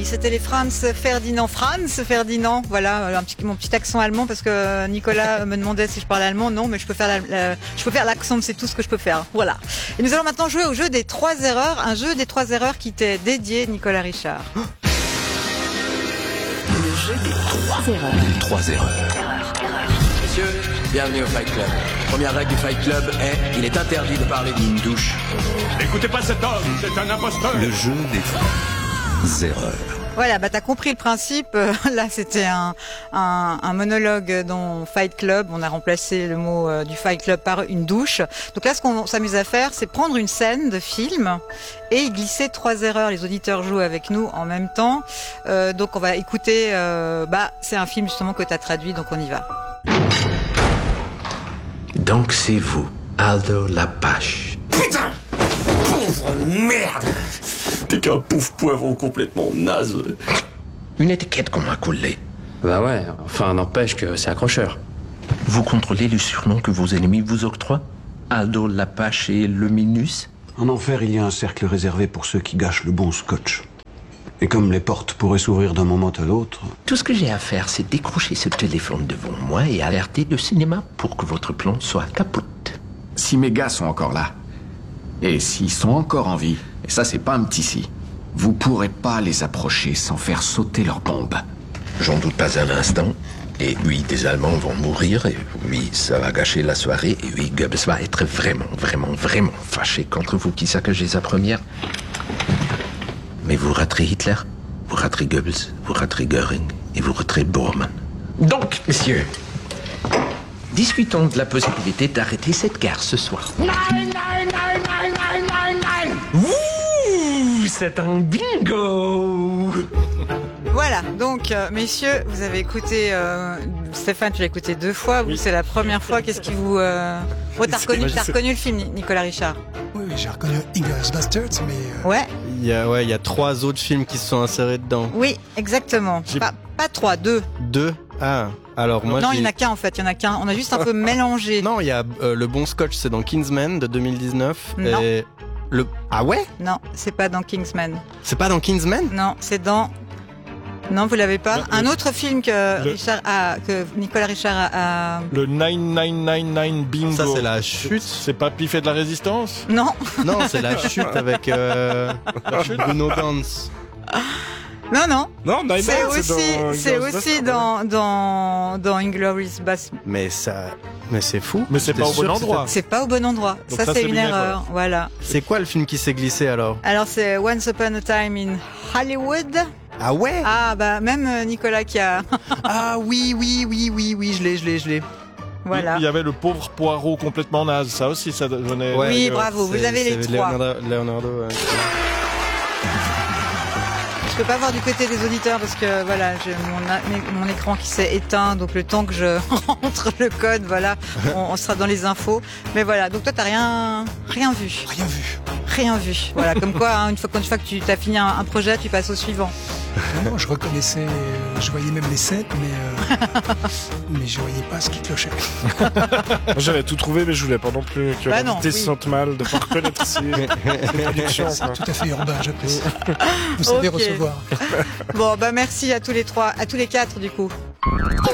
c'était les Franz Ferdinand. Voilà, mon petit accent allemand parce que Nicolas me demandait si je parlais allemand. Non, mais je peux faire l'accent, c'est tout ce que je peux faire. Voilà. Et nous allons maintenant jouer au jeu des 3 erreurs, un jeu des 3 erreurs qui t'est dédié, Nicolas Richard. Le jeu des 3 erreurs. Les 3 erreurs. Messieurs, bienvenue au Fight Club. Première règle du Fight Club est il est interdit de parler d'une douche. N'écoutez pas cet homme, c'est un imposteur. Le jeu des 3 erreurs. Voilà, t'as compris le principe. Là, c'était un monologue dans Fight Club. On a remplacé le mot du Fight Club par une douche. Donc là, ce qu'on s'amuse à faire, c'est prendre une scène de film et y glisser 3 erreurs. Les auditeurs jouent avec nous en même temps. Donc on va écouter. C'est un film justement que t'as traduit, donc on y va. Donc c'est vous, Aldo Lapache. Putain! Pauvre merde! T'es qu'un pouf poivron complètement naze. Une étiquette qu'on m'a collée. Bah ouais, enfin n'empêche que c'est accrocheur. Vous contrôlez le surnom que vos ennemis vous octroient? Aldo Lapache et le Minus? En enfer, il y a un cercle réservé pour ceux qui gâchent le bon scotch. Et comme les portes pourraient s'ouvrir d'un moment à l'autre... Tout ce que j'ai à faire, c'est décrocher ce téléphone devant moi et alerter le cinéma pour que votre plan soit capote. Si mes gars sont encore là, et s'ils sont encore en vie, et ça c'est pas un petit si, vous pourrez pas les approcher sans faire sauter leur bombe. J'en doute pas un instant. Et oui, des Allemands vont mourir, et oui, ça va gâcher la soirée, et oui, Goebbels va être vraiment fâché contre vous qui saccagez sa première. Mais vous raterez Hitler, vous raterez Goebbels, vous raterez Göring, et vous raterez Bormann. Donc, messieurs, discutons de la possibilité d'arrêter cette guerre ce soir. Ouh, c'est un bingo! Voilà, donc messieurs, vous avez écouté Stéphane, tu l'as écouté 2 fois, vous c'est la première fois, qu'est-ce qui vous... t'as reconnu le film, Nicolas Richard? Oui, j'ai reconnu Inglourious Basterds, mais... Ouais. Il y a 3 autres films qui se sont insérés dedans. Oui, exactement. Pas 3, 2. 2? Ah, alors moi non, il n'y en a qu'un en fait, il n'y en a qu'un. On a juste un peu mélangé. Non, il y a Le Bon Scotch, c'est dans Kingsman de 2019. Non. Et Ah ouais? Non, c'est pas dans Kingsman. C'est pas dans Kingsman? Non, c'est dans... Non, vous l'avez pas. Un autre film que Nicolas Richard a... Le 9999 Bingo. Ça, c'est la chute. C'est pas Piffé de la Résistance? Non. Non, c'est la chute avec Bruno Ganz. Non. Non, C'est aussi dans Inglourious Basterds. Mais c'est fou. Mais c'est pas au bon endroit. C'est pas au bon endroit. Donc ça c'est une erreur. Voilà. C'est quoi le film qui s'est glissé alors? Alors c'est Once Upon a Time in Hollywood. Ah ouais? Ah bah même Nicolas qui a... Ah oui, je l'ai. Voilà. Il y avait le pauvre Poirot complètement naze. Ça aussi, ça donnait... Ouais, oui, bravo, vous avez les 3. Leonardo. Je peux pas voir du côté des auditeurs parce que voilà, j'ai mon écran qui s'est éteint, donc le temps que je rentre le code, voilà, on sera dans les infos. Mais voilà, donc toi t'as rien vu. Rien vu. Voilà, comme quoi, hein, une fois que tu as fini un projet, tu passes au suivant. Non, je reconnaissais, je voyais même les 7, mais je voyais pas ce qui clochait. J'avais tout trouvé, mais je voulais pas non plus que l'invité se sente mal de pas reconnaître ces productions. C'est tout à fait urbain, j'apprécie. Vous savez recevoir. Bon, merci à tous les 3, à tous les 4 du coup.